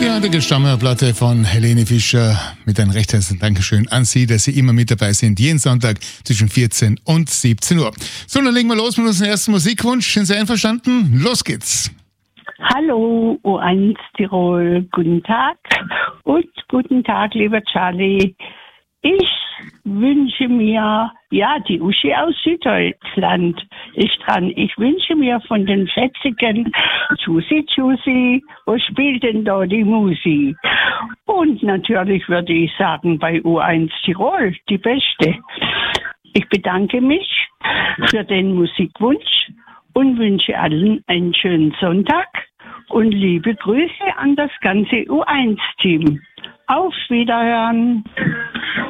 Die heutige Stammhörplatte von Helene Fischer mit einem recht herzlichen Dankeschön an Sie, dass Sie immer mit dabei sind, jeden Sonntag zwischen 14 und 17 Uhr. So, dann legen wir los mit unserem ersten Musikwunsch. Sind Sie einverstanden? Los geht's! Hallo, U1 Tirol, guten Tag und guten Tag, lieber Charlie. Ich wünsche mir, die Uschi aus Süddeutschland ist dran. Ich wünsche mir von den Fetzigen Tschüssi, Tschüssi, wo spielt denn da die Musik? Und natürlich würde ich sagen, bei U1 Tirol die Beste. Ich bedanke mich für den Musikwunsch und wünsche allen einen schönen Sonntag und liebe Grüße an das ganze U1-Team. Auf Wiederhören!